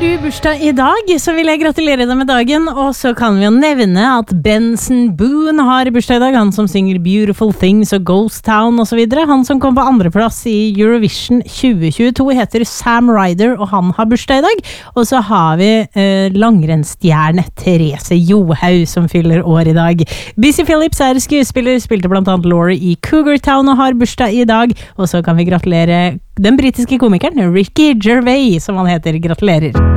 du bursdag I dag, så vil jeg gratulere deg med dagen, og så kan vi jo nevne at Benson Boone har bursdag I dag, han som synger Beautiful Things og Ghost Town og så videre. Han som kom på andreplass I Eurovision 2022 heter Sam Ryder, og han har bursdag I dag. Og så har vi langrennsstjerne Therese Johaug som fyller år I dag. Busy Phillips skuespiller, spilte blant annet Laurie I Cougar Town og har bursdag I dag, og så kan vi gratulere den britiske komikeren Ricky Gervais, som han heter. Gratulerer.